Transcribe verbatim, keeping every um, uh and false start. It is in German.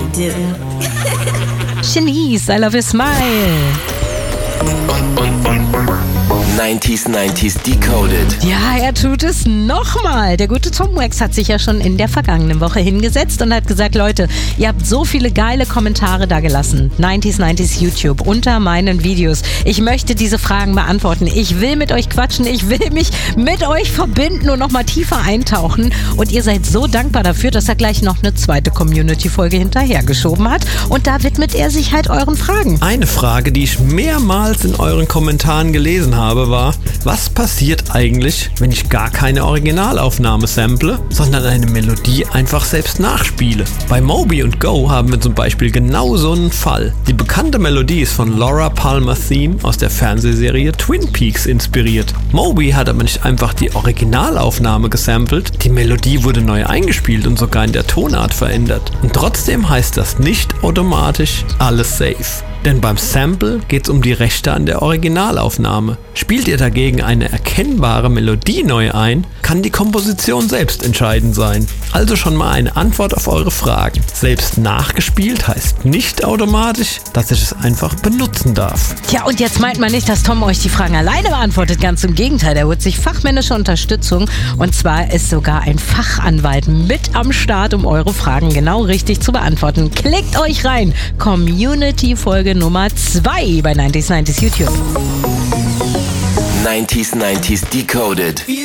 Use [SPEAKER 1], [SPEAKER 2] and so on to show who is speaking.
[SPEAKER 1] do.
[SPEAKER 2] Shanice, I love your smile.
[SPEAKER 3] neunziger neunzig Decoded.
[SPEAKER 2] Ja, er tut es nochmal. Der gute Tom Wax hat sich ja schon in der vergangenen Woche hingesetzt und hat gesagt, Leute, ihr habt so viele geile Kommentare da gelassen. neunziger neunzig YouTube unter meinen Videos. Ich möchte diese Fragen beantworten. Ich will mit euch quatschen. Ich will mich mit euch verbinden und nochmal tiefer eintauchen. Und ihr seid so dankbar dafür, dass er gleich noch eine zweite Community-Folge hinterhergeschoben hat. Und da widmet er sich halt euren Fragen.
[SPEAKER 4] Eine Frage, die ich mehrmals in euren Kommentaren gelesen habe, war, was passiert eigentlich, wenn ich gar keine Originalaufnahme sample, sondern eine Melodie einfach selbst nachspiele? Bei Moby und Go haben wir zum Beispiel genau so einen Fall. Die bekannte Melodie ist von Laura Palmer's Theme aus der Fernsehserie Twin Peaks inspiriert. Moby hat aber nicht einfach die Originalaufnahme gesampelt, die Melodie wurde neu eingespielt und sogar in der Tonart verändert. Und trotzdem heißt das nicht automatisch alles safe. Denn beim Sample geht es um die Rechte an der Originalaufnahme. Spielt ihr dagegen eine erkennbare Melodie neu ein, kann die Komposition selbst entscheidend sein. Also schon mal eine Antwort auf eure Fragen. Selbst nachgespielt heißt nicht automatisch, dass ich es einfach benutzen darf.
[SPEAKER 2] Ja, und jetzt meint man nicht, dass Tom euch die Fragen alleine beantwortet. Ganz im Gegenteil, er holt sich fachmännische Unterstützung. Und zwar ist sogar ein Fachanwalt mit am Start, um eure Fragen genau richtig zu beantworten. Klickt euch rein. Community-Folge Nummer zwei bei neunziger neunzig YouTube.
[SPEAKER 3] neunziger neunzig Decoded.